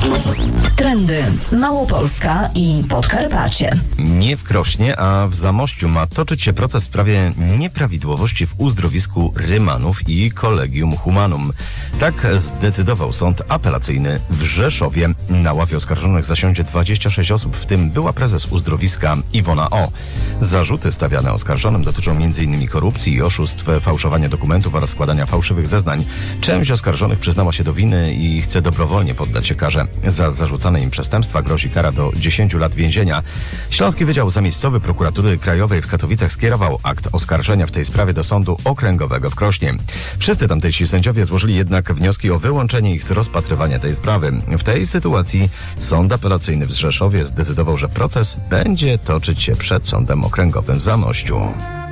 Trendy Małopolska i Podkarpacie. Nie w Krośnie, a w Zamościu ma toczyć się proces w sprawie nieprawidłowości w uzdrowisku Rymanów i Collegium Humanum. Tak zdecydował sąd apelacyjny w Rzeszowie. Na ławie oskarżonych zasiądzie 26 osób, w tym była prezes uzdrowiska Iwona O. Zarzuty stawiane oskarżonym dotyczą m.in. korupcji i oszustw, fałszowania dokumentów oraz składania fałszywych zeznań. Część oskarżonych przyznała się do winy i chce dobrowolnie poddać się karze. Za zarzucane im przestępstwa grozi kara do 10 lat więzienia. Śląski Wydział Zamiejscowy Prokuratury Krajowej w Katowicach skierował akt oskarżenia w tej sprawie do Sądu Okręgowego w Krośnie. Wszyscy tamtejsi sędziowie złożyli jednak wnioski o wyłączenie ich z rozpatrywania tej sprawy. W tej sytuacji Sąd Apelacyjny w Rzeszowie zdecydował, że proces będzie toczyć się przed Sądem Okręgowym w Zamościu.